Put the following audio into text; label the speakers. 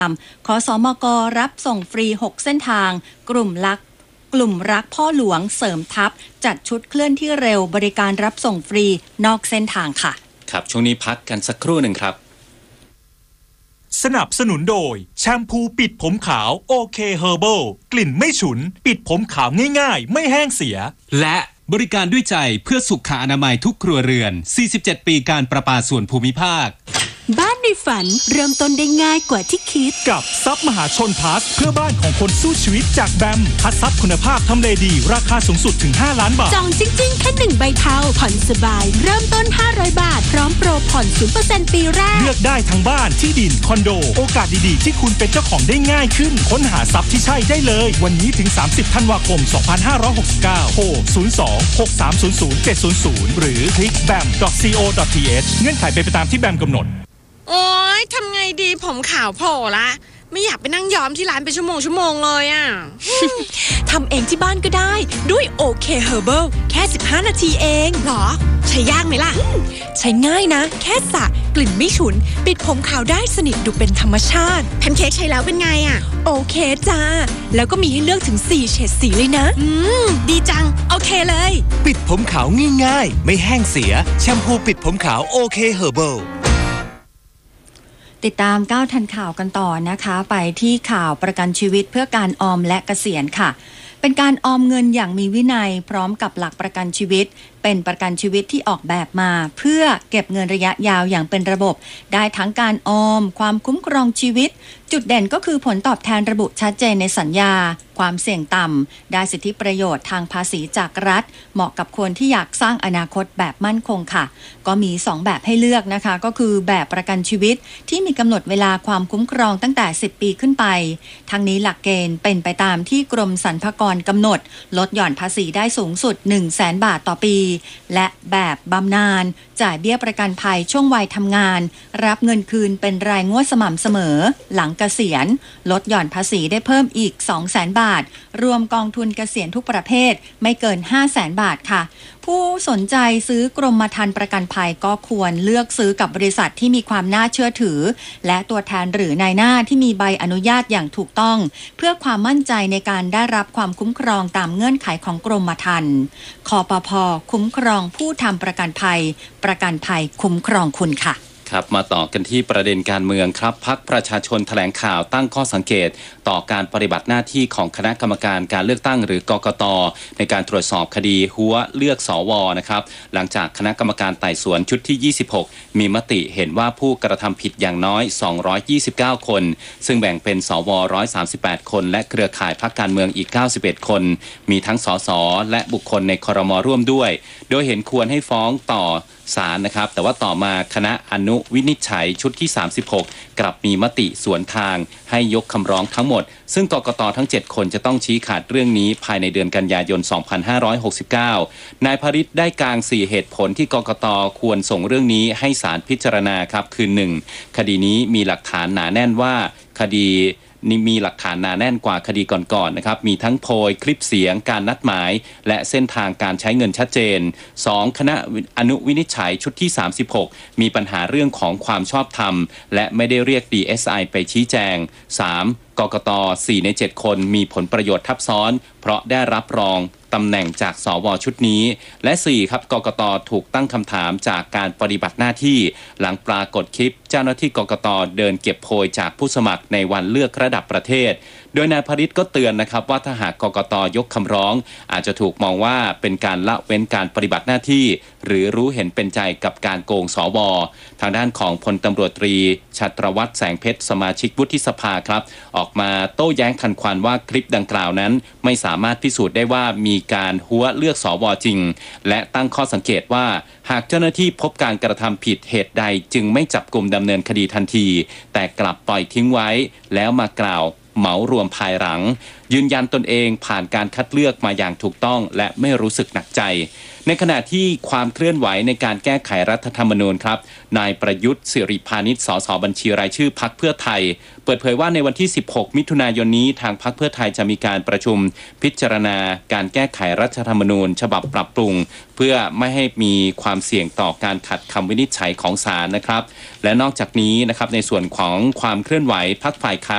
Speaker 1: ขสมก.รับส่งฟรี6เส้นทางกลุ่มรักพ่อหลวงเสริมทัพจัดชุดเคลื่อนที่เร็วบริการรับส่งฟรีนอกเส้นทางค่ะ
Speaker 2: ครับช่วงนี้พักกันสักครู่หนึ่งครับ
Speaker 3: สนับสนุนโดยแชมพูปิดผมขาวโอเคเฮอร์เบิลกลิ่นไม่ฉุนปิดผมขาวง่ายๆไม่แห้งเสีย
Speaker 4: และบริการด้วยใจเพื่อสุขอนามัยทุกครัวเรือน47ปีการประปาส่วนภูมิภาค
Speaker 5: บ้านในฝันเริ่มต้นได้ง่ายกว่าที่คิด
Speaker 3: กับซับมหาชนพลัสเพื่อบ้านของคนสู้ชีวิตจากแบมพัดซับคุณภาพทำเลดีราคาสูงสุดถึง5ล้านบาท
Speaker 5: จองจริงๆแค่1ใบเทาผ่อนสบายเริ่มต้น500บาทพร้อมโปรผ่อน 0% ปีแรก
Speaker 3: เลือกได้ทั้งบ้านที่ดินคอนโดโอกาสดีๆที่คุณเป็นเจ้าของได้ง่ายขึ้นค้นหาซับที่ใช่ได้เลยวันนี้ถึง30ธันวาคม2569โทร02-6300-700หรือคลิก bam.co.th เงื่อนไขเป็นไปตามที่แบมกำหนด
Speaker 6: โอ๊ยทำไงดีผมขาวโผล่ละไม่อยากไปนั่งย้อมที่ร้านเป็นชั่วโมงเลยอ่ะ
Speaker 5: ทำเองที่บ้านก็ได้ด้วยโอเคเฮอร์เบิลแค่15นาทีเอง
Speaker 6: หรอใช้ยากไหมล่ะ
Speaker 5: ใช้ง่ายนะแค่สระกลิ่นไม่ฉุนปิดผมขาวได้สนิทดูเป็นธรรมชาติ
Speaker 6: แพนเค้กใช้แล้วเป็นไงอ่ะ
Speaker 5: โอเคจ้าแล้วก็มีให้เลือกถึง4เฉดสีเลยนะ
Speaker 6: ดีจังโอเคเลย
Speaker 7: ปิดผมขาวง่ายๆไม่แห้งเสียแชมพูปิดผมขาวโอเคเฮอร์เบิล
Speaker 1: ติดตาม9ทันข่าวกันต่อนะคะไปที่ข่าวประกันชีวิตเพื่อการออมและเกษียณค่ะเป็นการออมเงินอย่างมีวินัยพร้อมกับหลักประกันชีวิตเป็นประกันชีวิตที่ออกแบบมาเพื่อเก็บเงินระยะยาวอย่างเป็นระบบได้ทั้งการออมความคุ้มครองชีวิตจุดเด่นก็คือผลตอบแทนระบุชัดเจนในสัญญาความเสี่ยงต่ำได้สิทธิประโยชน์ทางภาษีจากรัฐเหมาะกับคนที่อยากสร้างอนาคตแบบมั่นคงค่ะก็มี2แบบให้เลือกนะคะก็คือแบบประกันชีวิตที่มีกำหนดเวลาความคุ้มครองตั้งแต่10ปีขึ้นไปทั้งนี้หลักเกณฑ์เป็นไปตามที่กรมสรรพากรกำหนดลดหย่อนภาษีได้สูงสุด 100,000 บาทต่อปีและแบบบำนาญจ่ายเบี้ยประกันภัยช่วงวัยทำงานรับเงินคืนเป็นรายงวดสม่ำเสมอหลังเกษียณลดหย่อนภาษีได้เพิ่มอีก 200,000 บาทรวมกองทุนเกษียณทุกประเภทไม่เกิน 500,000 บาทค่ะผู้สนใจซื้อกรมธรรม์ประกันภัยก็ควรเลือกซื้อกับบริษัทที่มีความน่าเชื่อถือและตัวแทนหรือนายหน้าที่มีใบอนุญาตอย่างถูกต้องเพื่อความมั่นใจในการได้รับความคุ้มครองตามเงื่อนไขของกรมธรรม์คปภ.คุ้มครองผู้ทำประกันภัยประกันภัยคุ้มครองคุณค่ะ
Speaker 2: ครับมาต่อกันที่ประเด็นการเมืองครับพรรคประชาชนแถลงข่าวตั้งข้อสังเกตต่อการปฏิบัติหน้าที่ของคณะกรรมการการเลือกตั้งหรือกกต.ในการตรวจสอบคดีหัวเลือกสวนะครับหลังจากคณะกรรมการไต่สวนชุดที่26มีมติเห็นว่าผู้กระทำผิดอย่างน้อย229คนซึ่งแบ่งเป็นสว138คนและเครือข่ายพรรคการเมืองอีก91คนมีทั้งสสและบุคคลในครม.ร่วมด้วยโดยเห็นควรให้ฟ้องต่อศาลนะครับแต่ว่าต่อมาคณะอนุวินิจฉัยชุดที่36กลับมีมติสวนทางให้ยกคำร้องทั้งหมดซึ่งกกต.ทั้ง7คนจะต้องชี้ขาดเรื่องนี้ภายในเดือนกันยายน2569นายภริษฐ์ได้กาง4เหตุผลที่กกต.ควรส่งเรื่องนี้ให้ศาลพิจารณาครับคือ 1. คดีนี้มีหลักฐานหนาแน่นว่าคดีนี่มีหลักฐานหนาแน่นกว่าคดีก่อนๆนะครับมีทั้งโพยคลิปเสียงการนัดหมายและเส้นทางการใช้เงินชัดเจน 2. คณะอนุวินิจฉัยชุดที่36มีปัญหาเรื่องของความชอบธรรมและไม่ได้เรียก DSI ไปชี้แจง 3. กกต. 4 ใน 7 คนมีผลประโยชน์ทับซ้อนเพราะได้รับรองตำแหน่งจากสวชุดนี้และ 4. ครับกกต.ถูกตั้งคำถามจากการปฏิบัติหน้าที่หลังปรากฏคลิปเจ้าหน้าที่กกต.เดินเก็บโพยจากผู้สมัครในวันเลือกระดับประเทศโดยนายภริษฐ์ก็เตือนนะครับว่าถ้าหากกกต.ยกคำร้องอาจจะถูกมองว่าเป็นการละเว้นการปฏิบัติหน้าที่หรือรู้เห็นเป็นใจกับการโกงสวทางด้านของพลตำรวจตรีชัตรวัฒน์แสงเพชรสมาชิกวุฒิสภาครับออกมาโต้แย้งทันควันว่าคลิปดังกล่าวนั้นไม่สามารถพิสูจน์ได้ว่ามีการหัวเลือกสวจริงและตั้งข้อสังเกตว่าหากเจ้าหน้าที่พบการกระทำผิดเหตุใดจึงไม่จับกุมดำเนินคดีทันทีแต่กลับปล่อยทิ้งไว้แล้วมากล่าวเหมารวมภายหลังยืนยันตนเองผ่านการคัดเลือกมาอย่างถูกต้องและไม่รู้สึกหนักใจในขณะที่ความเคลื่อนไหวในการแก้ไขรัฐธรรมนูญครับนายประยุทธ์สิริพานิชสสบัญชีรายชื่อพรรคเพื่อไทยเปิดเผยว่าในวันที่16มิถุนายนนี้ทางพรรคเพื่อไทยจะมีการประชุมพิจารณาการแก้ไขรัฐธรรมนูญฉบับปรับปรุงเพื่อไม่ให้มีความเสี่ยงต่อการขัดคำวินิจฉัยของศาลนะครับและนอกจากนี้นะครับในส่วนของความเคลื่อนไหวพรรคฝ่ายค้าน